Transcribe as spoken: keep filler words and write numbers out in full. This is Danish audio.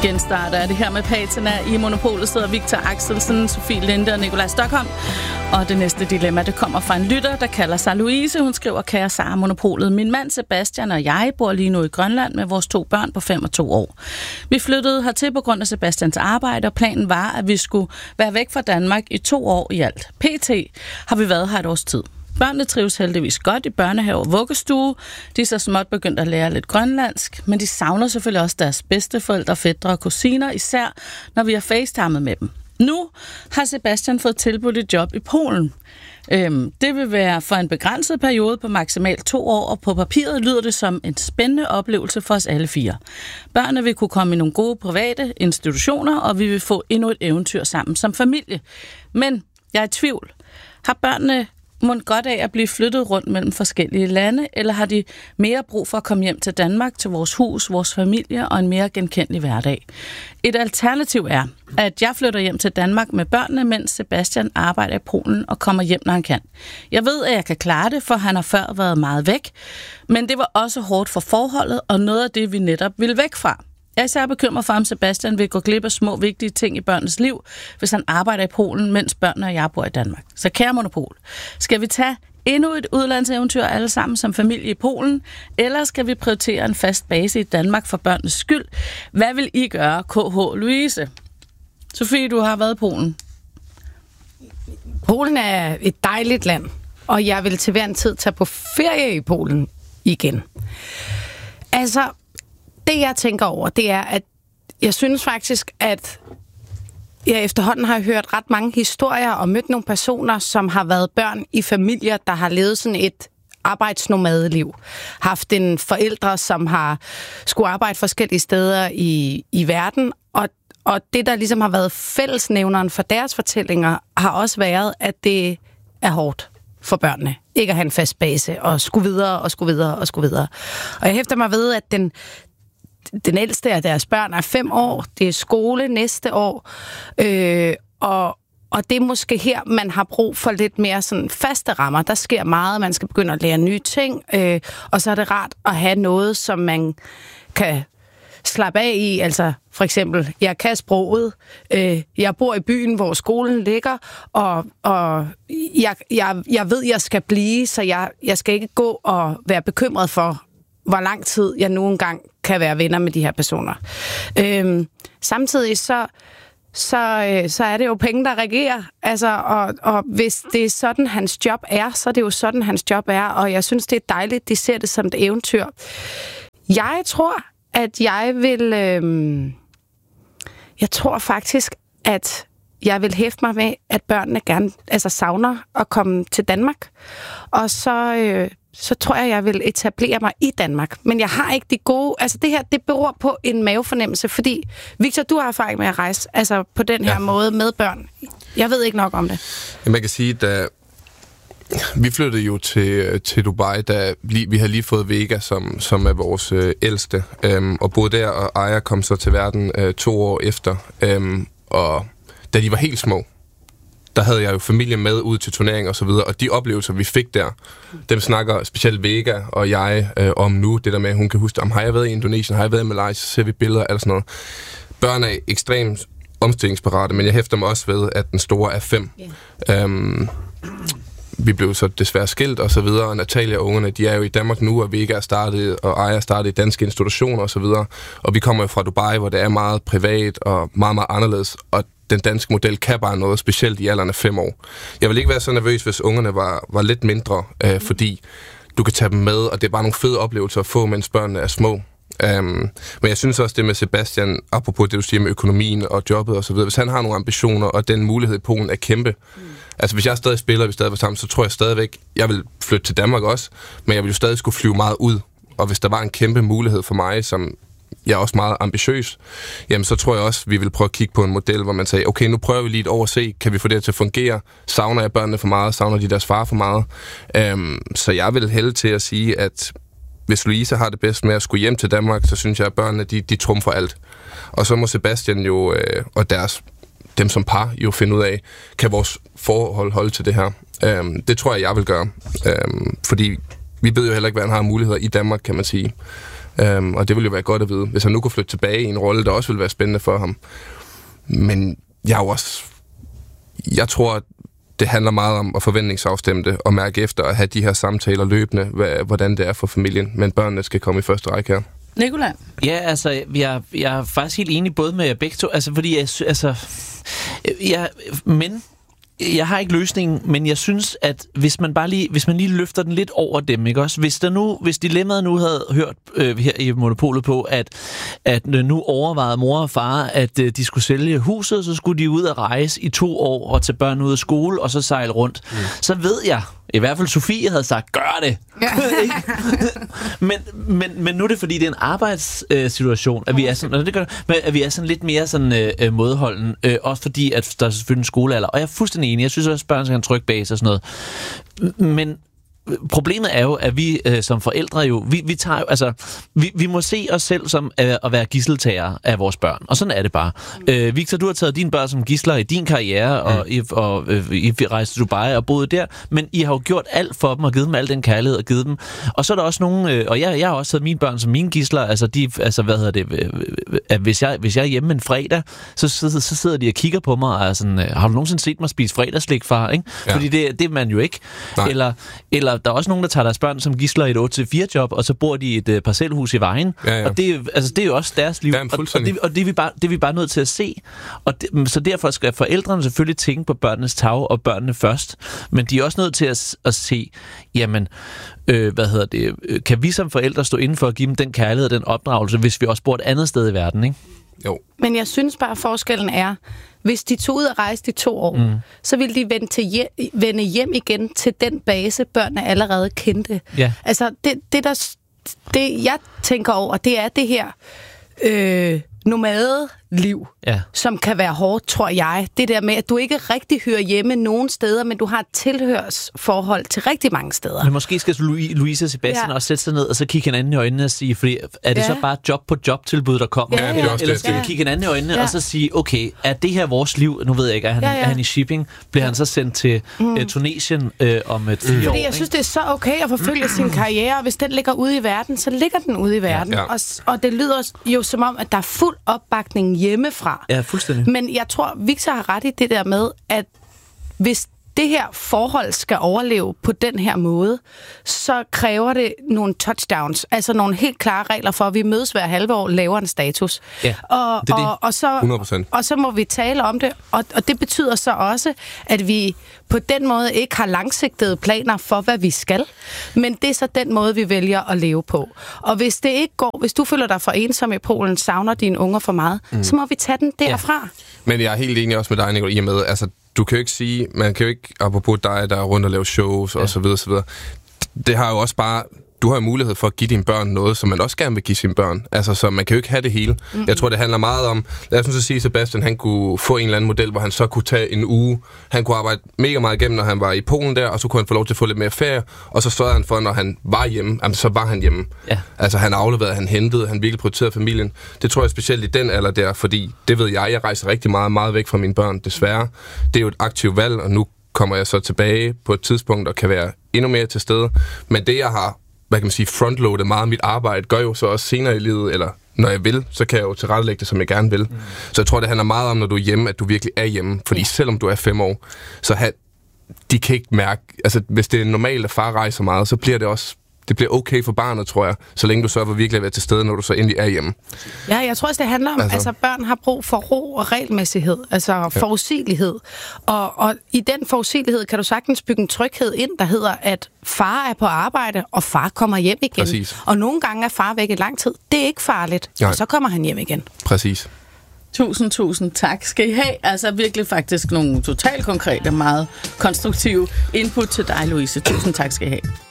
genstarter er det her med Patina. I Monopolet sidder Victor Axelsen, Sofie Linde og Nikolaj Stockholm. Og det næste dilemma, det kommer fra en lytter, der kalder sig Louise. Hun skriver, kære Sara Monopolet. Min mand Sebastian og jeg bor lige nu i Grønland med vores to børn på fem og to år. Vi flyttede hertil på grund af Sebastians arbejde, og planen var, at vi skulle være væk fra Danmark i to år i alt. P T har vi været her et års tid. Børnene trives heldigvis godt i børnehave og vuggestue. De er så småt begyndt at lære lidt grønlandsk, men de savner selvfølgelig også deres bedsteforældre, fætre og kusiner, især når vi har facetimet med dem. Nu har Sebastian fået tilbudt et job i Polen. Øhm, det vil være for en begrænset periode på maksimalt to år, og på papiret lyder det som en spændende oplevelse for os alle fire. Børnene vil kunne komme i nogle gode private institutioner, og vi vil få endnu et eventyr sammen som familie. Men jeg er i tvivl. Har børnene må godt af at blive flyttet rundt mellem forskellige lande, eller har de mere brug for at komme hjem til Danmark, til vores hus, vores familie og en mere genkendelig hverdag? Et alternativ er, at jeg flytter hjem til Danmark med børnene, mens Sebastian arbejder i Polen og kommer hjem, når han kan. Jeg ved, at jeg kan klare det, for han har før været meget væk, men det var også hårdt for forholdet, og noget af det, vi netop ville væk fra. Jeg er især bekymret for, om Sebastian vil gå glip af små, vigtige ting i børnenes liv, hvis han arbejder i Polen, mens børnene og jeg bor i Danmark. Så kære Monopol, skal vi tage endnu et udlandseventyr alle sammen som familie i Polen, eller skal vi prioritere en fast base i Danmark for børnenes skyld? Hvad vil I gøre, K H Louise? Sofie, du har været i Polen. Polen er et dejligt land, og jeg vil til hver en tid tage på ferie i Polen igen. Altså, det jeg tænker over, det er, at jeg synes faktisk, at jeg efterhånden har hørt ret mange historier og mødt nogle personer, som har været børn i familier, der har levet sådan et arbejdsnomadeliv. Haft en forældre, som har skulle arbejde forskellige steder i, i verden, og, og det, der ligesom har været fællesnævneren for deres fortællinger, har også været, at det er hårdt for børnene. Ikke at have en fast base, og skulle videre, og skulle videre, og skulle videre. Og jeg hæfter mig ved, at den Den ældste af deres børn er fem år. Det er skole næste år. Øh, og, og det er måske her, man har brug for lidt mere sådan faste rammer. Der sker meget. Man skal begynde at lære nye ting. Øh, og så er det rart at have noget, som man kan slappe af i. Altså for eksempel, jeg kan sproget. Øh, jeg bor i byen, hvor skolen ligger. Og, og jeg, jeg, jeg ved, jeg skal blive, så jeg, jeg skal ikke gå og være bekymret for, hvor lang tid jeg nu engang kan være venner med de her personer. Øhm, samtidig så, så, øh, så er det jo penge, der regerer. Altså, og, og hvis det er sådan, hans job er, så er det jo sådan, hans job er. Og jeg synes, det er dejligt, de ser det som et eventyr. Jeg tror, at jeg vil... Øh, jeg tror faktisk, at jeg vil hæfte mig med, at børnene gerne altså savner at komme til Danmark. Og så... Øh, så tror jeg, jeg vil etablere mig i Danmark. Men jeg har ikke de gode... Altså det her, det beror på en mavefornemmelse, fordi... Victor, du har erfaring med at rejse altså på den her ja. måde med børn. Jeg ved ikke nok om det. Ja, man kan sige, da vi flyttede jo til, til Dubai, da vi, vi har lige fået Vega, som, som er vores øh, ældste, øhm, og boede der, og Aya kom så til verden øh, to år efter. Øhm, og da de var helt små, der havde jeg jo familie med ud til turnering og så videre, og de oplevelser, vi fik der, dem snakker specielt Vega og jeg øh, om nu, det der med, at hun kan huske, om har jeg været i Indonesien, har jeg været i Malaysia, så ser vi billeder og alt sådan noget. Børn er ekstremt omstillingsparate, men jeg hæfter mig også ved, at den store er fem. Yeah. Øhm, vi blev så desværre skilt og så videre, og Natalia og ungerne, de er jo i Danmark nu, og Vega er startet, og Aya er startet i danske institutioner og så videre, og vi kommer jo fra Dubai, hvor det er meget privat og meget, meget anderledes, og den danske model kan bare noget, specielt i alderen af fem år. Jeg vil ikke være så nervøs, hvis ungerne var, var lidt mindre, øh, fordi du kan tage dem med, og det er bare nogle fede oplevelser at få, mens børnene er små. Um, men jeg synes også, det med Sebastian, apropos det, du siger med økonomien og jobbet og så videre, hvis han har nogle ambitioner, og den mulighed i Polen er kæmpe. Mm. Altså, hvis jeg stadig spiller, og vi stadig var sammen, så tror jeg stadigvæk, jeg vil flytte til Danmark også, men jeg vil jo stadig skulle flyve meget ud. Og hvis der var en kæmpe mulighed for mig, som jeg er også meget ambitiøs, jamen så tror jeg også, vi vil prøve at kigge på en model, hvor man siger, okay, nu prøver vi lige et år at se, kan vi få det her til at fungere? Savner jeg børnene for meget? Savner de deres far for meget? Um, så jeg vil hælde til at sige, at hvis Louise har det bedst med at skulle hjem til Danmark, så synes jeg, at børnene, de, de trumfer alt. Og så må Sebastian jo, øh, og deres, dem som par, jo finde ud af, kan vores forhold holde til det her? Um, det tror jeg, jeg vil gøre. Um, fordi vi ved jo heller ikke, hvad han har muligheder i Danmark, kan man sige. Øhm, og det ville jo være godt at vide, hvis han nu kunne flytte tilbage i en rolle, der også ville være spændende for ham. Men jeg er jo også... Jeg tror, at det handler meget om at forventningsafstemme det og mærke efter at have de her samtaler løbende, hvordan det er for familien, men børnene skal komme i første række her. Nikolaj? Ja, altså, jeg, jeg er faktisk helt enig både med begge to, altså, fordi jeg, altså, jeg, men jeg har ikke løsningen, men jeg synes, at hvis man bare lige, hvis man lige løfter den lidt over dem, ikke også? Hvis der nu, hvis dilemmaet nu havde hørt øh, her i Monopolet på, at, at nu overvejede mor og far, at øh, de skulle sælge huset, så skulle de ud og rejse i to år og tage børn ud af skole, og så sejle rundt. Mm. Så ved jeg, i hvert fald Sofie havde sagt, gør det! Ja. men, men, men nu er det, fordi det er en arbejdssituation, øh, at vi er sådan, det gør, at vi er sådan lidt mere sådan øh, modholden, øh, også fordi, at der er selvfølgelig en skolealder. Og jeg er fuldstændig enig. Jeg synes også, at børn skal have en tryg base og sådan noget. Men problemet er jo, at vi øh, som forældre jo, vi, vi tager jo, altså, vi, vi må se os selv som øh, at være gidseltagere af vores børn. Og sådan er det bare. Mm. Øh, Victor, du har taget dine børn som gidsler i din karriere, og, mm. I, og øh, I rejste til Dubai og boede der, men I har jo gjort alt for dem, og givet dem al den kærlighed og givet dem. Og så er der også nogle, øh, og jeg, jeg har også taget mine børn som mine gidsler, altså de, altså hvad hedder det, øh, at hvis jeg, hvis jeg er hjemme en fredag, så, så, så sidder de og kigger på mig, og er sådan, øh, har du nogensinde set mig spise fredagslik, far? Ikke? Ja. Fordi det, det er man jo ikke. Nej. Eller, eller der er også nogen, der tager deres børn som gidsler i et otte til fire job, og så bor de i et uh, parcelhus i Vejen. Ja, ja. Og det, altså, det er jo også deres liv. Ja, og, og, det, og det, er vi bare, det er vi bare nødt til at se. Og det, så derfor skal forældrene selvfølgelig tænke på børnenes tag og børnene først. Men de er også nødt til at, at se, jamen, øh, hvad hedder det, kan vi som forældre stå inden for at give dem den kærlighed og den opdragelse, hvis vi også bor et andet sted i verden, ikke? Jo. Men jeg synes bare, at forskellen er, hvis de tog ud og rejste i to år, mm. så ville de vende, til hjem, vende hjem igen til den base, børnene allerede kendte. Yeah. Altså, det, det, der, det jeg tænker over, det er det her øh, nomadeliv, yeah. som kan være hårdt, tror jeg. Det der med, at du ikke rigtig hører hjemme nogen steder, men du har et tilhørsforhold til rigtig mange steder. Men måske skal Louise og Sebastian ja. også sætte sig ned og så kigge hinanden i øjnene og sige, fordi er det ja. så bare job på jobtilbud, der kommer? Ja, ja. Eller, eller skal ja. vi kigge hinanden i øjnene ja. og så sige, okay, er det her vores liv? Nu ved jeg ikke, er han, ja, ja. er han i shipping? Bliver ja. han så sendt til mm. uh, Tunesien uh, om et fire mm. år? Fordi jeg synes, det er så okay at forfølge sin karriere, og hvis den ligger ude i verden, så ligger den ude i verden. Ja. Ja. Og, og det lyder jo som om, at der er fuld opbakning hjemmefra. Ja, fuldstændig. Men jeg tror, Victor har ret i det der med, at hvis det her forhold skal overleve på den her måde, så kræver det nogle touchdowns, altså nogle helt klare regler for, at vi mødes hver halve år, laver en status. Ja, og, det er det. Og, og, så, hundrede procent. og så må vi tale om det, og, og det betyder så også, at vi på den måde ikke har langsigtede planer for, hvad vi skal, men det er så den måde, vi vælger at leve på. Og hvis det ikke går, hvis du føler dig for ensom i Polen, savner dine unger for meget, mm. så må vi tage den derfra. Ja. Men jeg er helt enig også med dig, Nicolai, i og med, altså du kan jo ikke sige, man kan jo ikke, apropos dig, der er rundt og lave shows ja. og så videre, så videre. Det har jo også bare, du har jo mulighed for at give dine børn noget, som man også gerne vil give sine børn. Altså, så man kan jo ikke have det hele. Mm-hmm. Jeg tror, det handler meget om, lad os nu så sige, Sebastian, han kunne få en eller anden model, hvor han så kunne tage en uge. Han kunne arbejde mega meget igennem, når han var i Polen der, og så kunne han få lov til at få lidt mere ferie, og så sørgede han for, når han var hjemme, jamen, så var han hjemme. Ja. Altså, han afleverede, han hentede, han virkelig prioriterede familien. Det tror jeg specielt i den alder der, fordi det ved jeg, jeg rejser rigtig meget, meget væk fra mine børn, desværre. Det er jo et aktivt valg, og nu kommer jeg så tilbage på et tidspunkt og kan være endnu mere til stede. Men det, jeg har, hvad kan man sige, frontloadet meget af mit arbejde, gør jo så også senere i livet, eller når jeg vil, så kan jeg jo tilrettelægge det, som jeg gerne vil. Mm. Så jeg tror, det handler meget om, når du er hjemme, at du virkelig er hjemme. Fordi selvom du er fem år, så har, de kan ikke mærke, altså hvis det er normalt, at far rejser meget, så bliver det også, det bliver okay for barnet, tror jeg, så længe du sørger for virkelig at være til stede, når du så endelig er hjemme. Ja, jeg tror også, det handler om, altså, altså børn har brug for ro og regelmæssighed, altså ja. forudsigelighed. Og, og i den forudsigelighed kan du sagtens bygge en tryghed ind, der hedder, at far er på arbejde, og far kommer hjem igen. Præcis. Og nogle gange er far væk i lang tid. Det er ikke farligt, Nej. og så kommer han hjem igen. Præcis. Tusind, tusind tak skal I have. Altså virkelig faktisk nogle totalt konkrete, meget konstruktive input til dig, Louise. Tusind tak skal I have.